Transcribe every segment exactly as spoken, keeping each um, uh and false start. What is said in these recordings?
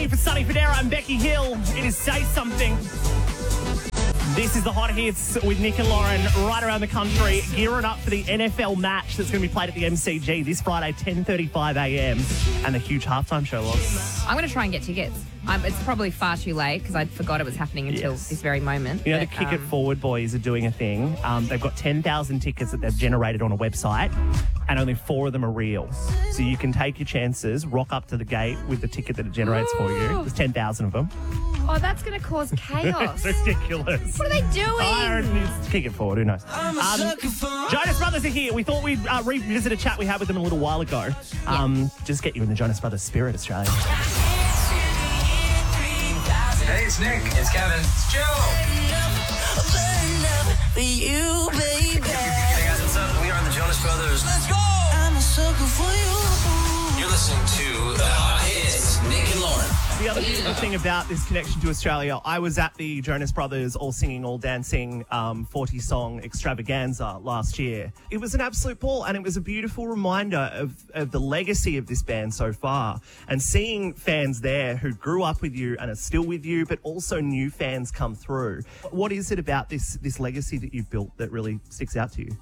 Sunny for Sunny Federa and Becky Hill. It is Say Something. This is the hot hits with Nick and Lauren right around the country, gearing up for the N F L match that's going to be played at the M C G this Friday, ten thirty-five a.m. and the huge halftime show, Loz. I'm going to try and get tickets. Um, it's probably far too late because I forgot it was happening until Yes. this very moment. You know, but, the Kick It um, Forward boys are doing a thing. Um, they've got ten thousand tickets that they've generated on a website, and only four of them are real. So you can take your chances, rock up to the gate with the ticket that it generates for you. There's ten thousand of them. Oh, that's going to cause chaos. It's ridiculous. What are they doing? I don't know. Kick it forward. Who knows? Um, Jonas Brothers are here. We thought we'd uh, revisit a chat we had with them a little while ago. Um, just get you in the Jonas Brothers spirit, Australia. Hey, it's Nick. It's Kevin. It's Joe. You, baby. Hey guys, what's up? We are the Jonas Brothers. Let's go. I'm a sucker for you. You're listening to The Hot Hits, Nick and Lauren. The other beautiful thing about this connection to Australia, I was at the Jonas Brothers All Singing, All Dancing um, forty-song extravaganza last year. It was an absolute ball, and it was a beautiful reminder of, of the legacy of this band so far. And seeing fans there who grew up with you and are still with you, but also new fans come through. What is it about this, this legacy that you've built that really sticks out to you?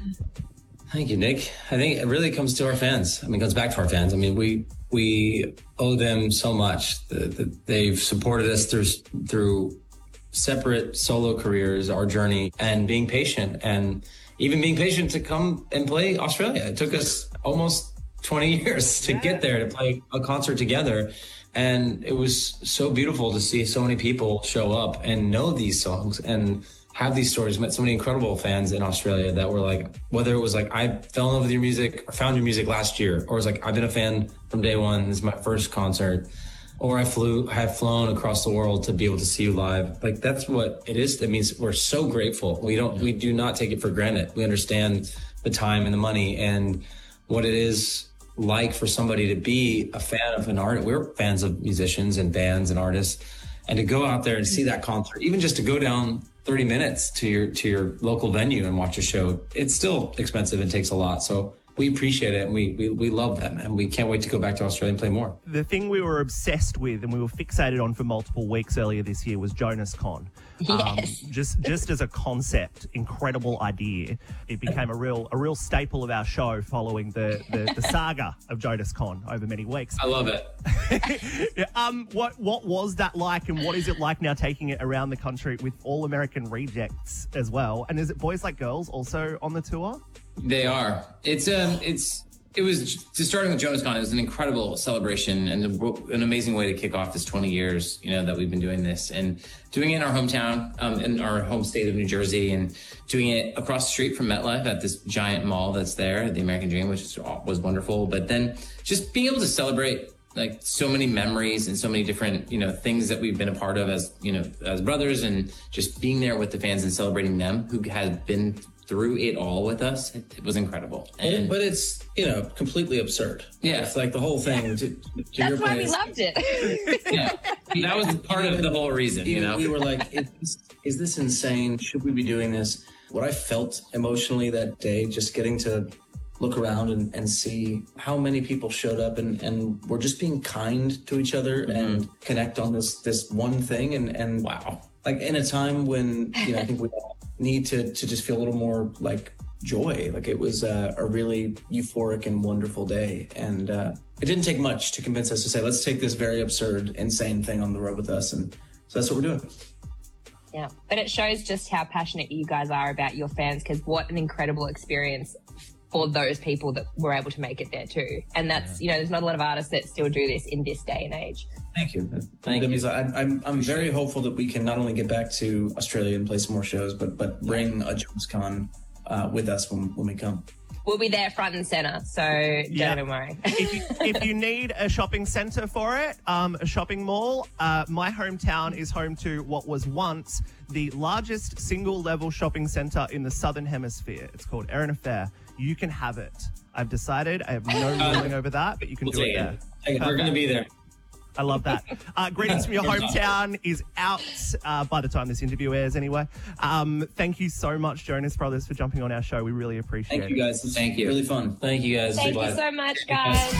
Thank you, Nick. I think it really comes to our fans. I mean, it comes back to our fans. I mean, we we owe them so much. The, the, they've supported us through through separate solo careers, our journey, and being patient, and even being patient to come and play Australia. It took us almost twenty years to get there to play a concert together. And it was so beautiful to see so many people show up and know these songs and have these stories. Met so many incredible fans in Australia that were like, whether it was like, I fell in love with your music or found your music last year, or it was like, I've been a fan from day one. This is my first concert, or I flew, I have flown across the world to be able to see you live. Like, that's what it is. That means we're so grateful. We don't, we do not take it for granted. We understand the time and the money and what it is like for somebody to be a fan of an artist. We're fans of musicians and bands and artists, and to go out there and see that concert, even just to go down thirty minutes to your to your local venue and watch a show, it's still expensive and takes a lot. So we appreciate it, and we, we we love them, and we can't wait to go back to Australia and play more. The thing we were obsessed with and we were fixated on for multiple weeks earlier this year was Jonas Con. Yes. Um, just just as a concept, incredible idea. It became a real a real staple of our show following the, the, the saga of Jonas Con over many weeks. I love it. um, what what was that like, and what is it like now taking it around the country with All American Rejects as well? And is it Boys Like Girls also on the tour? They are. It's um. It's it was just starting with JonasCon. It was an incredible celebration and a, an amazing way to kick off this twenty years. You know that we've been doing this and doing it in our hometown, um, in our home state of New Jersey, and doing it across the street from MetLife at this giant mall that's there, the American Dream, which is, was wonderful. But then just being able to celebrate like so many memories and so many different, you know, things that we've been a part of as, you know, as brothers, and just being there with the fans and celebrating them who have been through it all with us. It, it was incredible. And, But it's, you know, completely absurd. Yeah. It's like the whole thing. To, to That's your why point, we is- loved it. yeah, that was part of the whole reason, you know? We were like, is this, is this insane? Should we be doing this? What I felt emotionally that day, just getting to look around and, and see how many people showed up and, and were just being kind to each other mm-hmm. and connect on this this one thing. And, and wow, like in a time when, you know, I think we all need to, to just feel a little more like joy. Like it was uh, a really euphoric and wonderful day. And uh, it didn't take much to convince us to say, let's take this very absurd, insane thing on the road with us. And so that's what we're doing. Yeah, but it shows just how passionate you guys are about your fans, because what an incredible experience for those people that were able to make it there too. And that's, you know, there's not a lot of artists that still do this in this day and age. Thank you. Thank that you. I, I'm I'm very hopeful that we can not only get back to Australia and play some more shows, but but bring a JonasCon uh, with us when, when we come. We'll be there front and center, so Yeah. don't worry. if, you, if you need a shopping centre for it, um, a shopping mall, uh, my hometown is home to what was once the largest single-level shopping centre in the Southern Hemisphere. It's called Erina Fair. You can have it. I've decided. I have no ruling over that, but you can We'll do it take there. it. Hey, we're going to be there. I love that. Uh, Greetings from Your Hometown is out uh, by the time this interview airs anyway. Um, thank you so much, Jonas Brothers, for jumping on our show. We really appreciate it. Thank you, guys. This Thank you. Really fun. Thank you, guys. Thank you Glad. so much, guys.